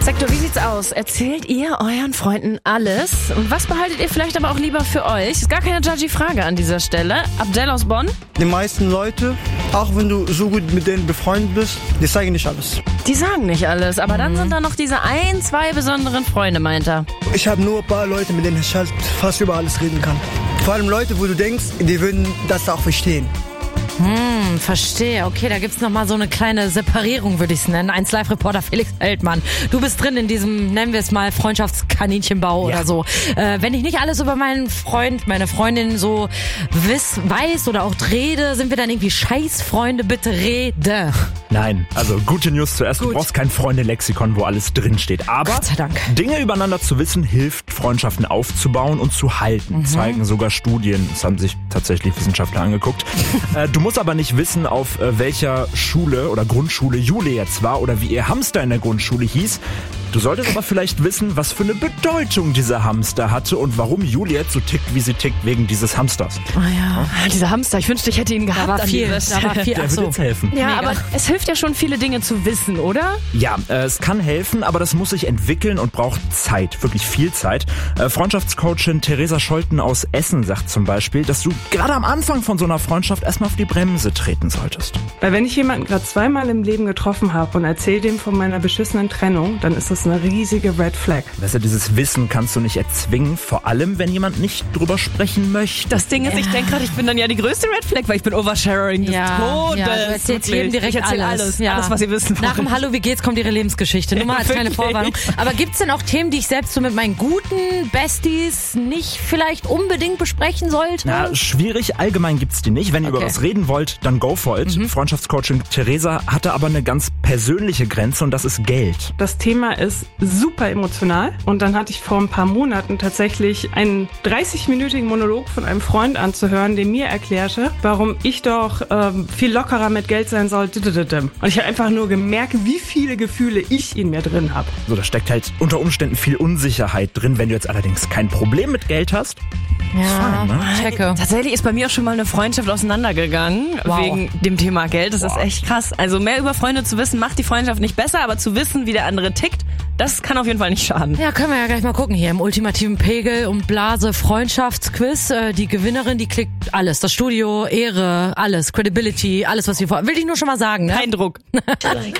Sektor, wie sieht's aus? Erzählt ihr euren Freunden alles? Und was behaltet ihr vielleicht aber auch lieber für euch? Ist gar keine judgy Frage an dieser Stelle. Abdel aus Bonn? Die meisten Leute, auch wenn du so gut mit denen befreundet bist, die zeigen nicht alles. Die sagen nicht alles, aber dann sind da noch diese 1, 2 besonderen Freunde, meint er. Ich habe nur ein paar Leute, mit denen ich halt fast über alles reden kann. Vor allem Leute, wo du denkst, die würden das auch verstehen. Verstehe. Okay, da gibt's noch mal so eine kleine Separierung, würde ich es nennen. 1Live-Reporter Felix Heldmann. Du bist drin in diesem, nennen wir es mal, Freundschaftskaninchenbau oder so. Wenn ich nicht alles über meinen Freund, meine Freundin so weiß oder auch rede, sind wir dann irgendwie Scheißfreunde? Bitte rede. Nein, also gute News zuerst. Du brauchst kein Freunde-Lexikon, wo alles drinsteht. Aber Gott sei Dank. Dinge übereinander zu wissen, hilft, Freundschaften aufzubauen und zu halten. Zeigen sogar Studien. Das haben sich tatsächlich Wissenschaftler angeguckt. Du musst aber nicht wissen, auf welcher Schule oder Grundschule Jule jetzt war oder wie ihr Hamster in der Grundschule hieß. Du solltest aber vielleicht wissen, was für eine Bedeutung dieser Hamster hatte und warum Juliet so tickt, wie sie tickt, wegen dieses Hamsters. Oh ja. Dieser Hamster, ich wünschte, ich hätte ihn gehabt. Da war viel. Der wird jetzt helfen. Ja, Mega. aber es hilft ja schon, viele Dinge zu wissen, oder? Ja, es kann helfen, aber das muss sich entwickeln und braucht Zeit, wirklich viel Zeit. Freundschaftscoachin Theresa Scholten aus Essen sagt zum Beispiel, dass du gerade am Anfang von so einer Freundschaft erstmal auf die Bremse treten solltest. Weil wenn ich jemanden gerade zweimal im Leben getroffen habe und erzähle dem von meiner beschissenen Trennung, dann ist das eine riesige Red Flag. Weißt du, dieses Wissen kannst du nicht erzwingen, vor allem, wenn jemand nicht drüber sprechen möchte. Das Ding ist, ich denke gerade, ich bin dann ja die größte Red Flag, weil ich bin Oversharing des Todes. Ja, du erzählst jedem direkt ich erzähl alles, Ja. alles, was ihr wissen wollt. Nach dem Hallo, wie geht's, kommt ihre Lebensgeschichte. Nur mal als kleine Wirklich? Vorwarnung. Aber gibt's denn auch Themen, die ich selbst so mit meinen guten Besties nicht vielleicht unbedingt besprechen sollte? Na, schwierig, allgemein gibt's die nicht. Wenn ihr über was reden wollt, dann go for it. Freundschaftscoaching Theresa hatte aber eine ganz persönliche Grenze und das ist Geld. Das Thema ist super emotional und dann hatte ich vor ein paar Monaten tatsächlich einen 30-minütigen Monolog von einem Freund anzuhören, der mir erklärte, warum ich doch viel lockerer mit Geld sein soll. Und ich habe einfach nur gemerkt, wie viele Gefühle ich in mir drin habe. So, da steckt halt unter Umständen viel Unsicherheit drin. Wenn du jetzt allerdings kein Problem mit Geld hast, Ja, fein, ne? checke. Tatsächlich ist bei mir auch schon mal eine Freundschaft auseinandergegangen, wegen dem Thema Geld. Das ist echt krass. Also mehr über Freunde zu wissen, macht die Freundschaft nicht besser, aber zu wissen, wie der andere tickt, das kann auf jeden Fall nicht schaden. Ja, können wir ja gleich mal gucken hier im ultimativen Pegel und Blase Freundschaftsquiz. Die Gewinnerin, die klickt alles. Das Studio, Ehre, alles. Credibility, alles, was wir vor. Will ich nur schon mal sagen, ne? Kein Druck.